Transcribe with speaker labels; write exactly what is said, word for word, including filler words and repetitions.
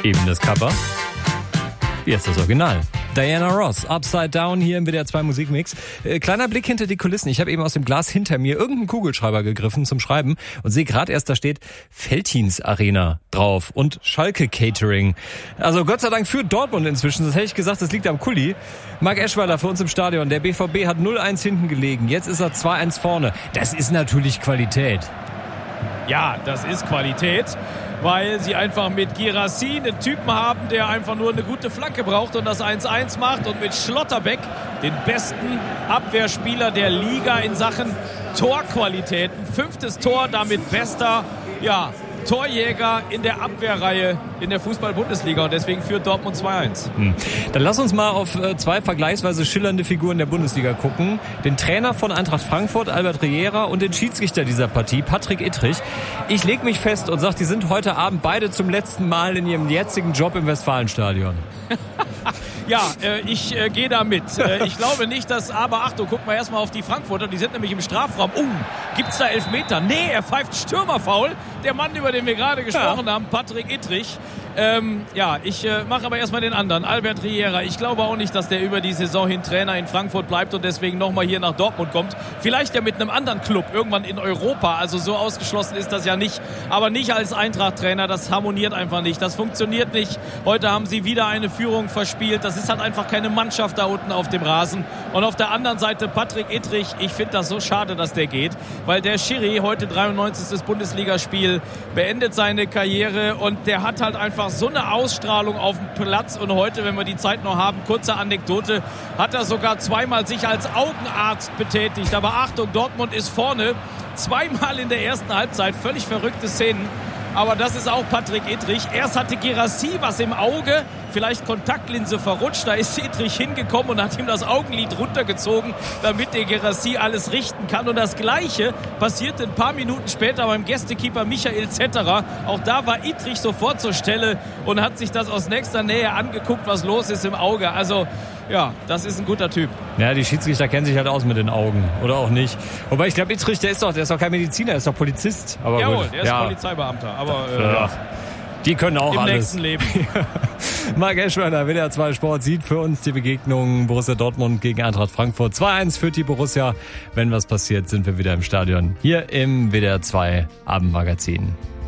Speaker 1: Eben das Cover. Jetzt das Original. Diana Ross, Upside Down hier im W D R zwei Musikmix. Äh, kleiner Blick hinter die Kulissen. Ich habe eben aus dem Glas hinter mir irgendeinen Kugelschreiber gegriffen zum Schreiben und sehe gerade erst, da steht Veltins Arena drauf und Schalke Catering. Also Gott sei Dank für Dortmund inzwischen. Das hätte ich gesagt, das liegt am Kuli. Marc Eschweiler für uns im Stadion. Der B V B hat null eins hinten gelegen. Jetzt ist er zwei eins vorne. Das ist natürlich Qualität.
Speaker 2: Ja, das ist Qualität, weil sie einfach mit Guirassy einen Typen haben, der einfach nur eine gute Flanke braucht und das eins eins macht, und mit Schlotterbeck, den besten Abwehrspieler der Liga in Sachen Torqualitäten. Fünftes Tor, damit bester, ja, Torjäger in der Abwehrreihe in der Fußball-Bundesliga, und deswegen führt Dortmund zwei eins.
Speaker 1: Hm. Dann lass uns mal auf zwei vergleichsweise schillernde Figuren der Bundesliga gucken. Den Trainer von Eintracht Frankfurt, Albert Riera, und den Schiedsrichter dieser Partie, Patrick Ittrich. Ich leg mich fest und sag, die sind heute Abend beide zum letzten Mal in ihrem jetzigen Job im Westfalenstadion.
Speaker 2: Ja, äh, ich äh, gehe da mit. Äh, ich glaube nicht, dass, aber Achtung, guck mal erstmal auf die Frankfurter, die sind nämlich im Strafraum. Uh, gibt's da Elfmeter? Nee, er pfeift Stürmerfoul. Der Mann, über den wir gerade gesprochen ja. haben, Patrick Ittrich. Ähm, ja, ich äh, mache aber erstmal den anderen, Albert Riera. Ich glaube auch nicht, dass der über die Saison hin Trainer in Frankfurt bleibt und deswegen nochmal hier nach Dortmund kommt. Vielleicht ja mit einem anderen Club, irgendwann in Europa. Also so ausgeschlossen ist das ja nicht. Aber nicht als Eintracht-Trainer, das harmoniert einfach nicht. Das funktioniert nicht. Heute haben sie wieder eine Führung verspielt. Das ist halt einfach keine Mannschaft da unten auf dem Rasen. Und auf der anderen Seite Patrick Ittrich. Ich finde das so schade, dass der geht. Weil der Schiri, heute dreiundneunzigstes Bundesligaspiel, beendet seine Karriere und der hat halt einfach so eine Ausstrahlung auf dem Platz. Und heute, wenn wir die Zeit noch haben, kurze Anekdote, hat er sogar zweimal sich als Augenarzt betätigt. Aber Achtung, Dortmund ist vorne. Zweimal in der ersten Halbzeit. Völlig verrückte Szenen. Aber das ist auch Patrick Ittrich. Erst hatte Guirassy was im Auge, vielleicht Kontaktlinse verrutscht. Da ist Ittrich hingekommen und hat ihm das Augenlid runtergezogen, damit der Guirassy alles richten kann. Und das Gleiche passierte ein paar Minuten später beim Gästekeeper Michael Zetterer. Auch da war Ittrich sofort zur Stelle und hat sich das aus nächster Nähe angeguckt, was los ist im Auge. Also ja, das ist ein guter Typ.
Speaker 1: Ja, die Schiedsrichter kennen sich halt aus mit den Augen. Oder auch nicht. Wobei, ich glaube, Ittrich, der ist doch, der ist doch kein Mediziner, der ist doch Polizist. Aber
Speaker 2: Jawohl,
Speaker 1: gut.
Speaker 2: der ist
Speaker 1: ja.
Speaker 2: Polizeibeamter. Aber äh,
Speaker 1: ja. Die können auch
Speaker 2: im
Speaker 1: alles.
Speaker 2: nächsten Leben.
Speaker 1: Marc Eschweiler, W D R zwei Sport, sieht für uns die Begegnung Borussia Dortmund gegen Eintracht Frankfurt. zwei eins führt die Borussia. Wenn was passiert, sind wir wieder im Stadion. Hier im W D R zwei Abendmagazin.